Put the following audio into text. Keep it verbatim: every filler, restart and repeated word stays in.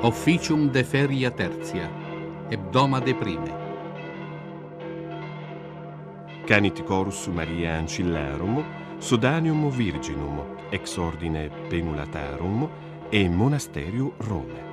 Officium de feria tertia, hebdoma de prime. Canit chorus Maria Ancillarum, Sodanium Virginum, ex ordine Penulatarum e Monasterio Rome.